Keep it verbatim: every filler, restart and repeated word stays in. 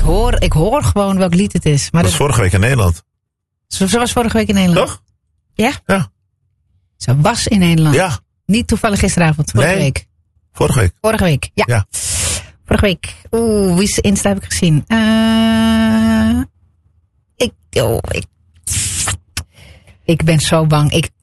hoor, ik hoor gewoon welk lied het is. Maar dat was vorige week in Nederland. Ze, ze was vorige week in Nederland. Toch? Ja? Ja. Ze was in Nederland. Ja. Niet toevallig gisteravond, vorige nee. week. Vorige week. Vorige week, ja. ja. Vorige week. Oeh, wie is Insta heb ik gezien? Uh, ik, oh, ik, ik ben zo bang. Ik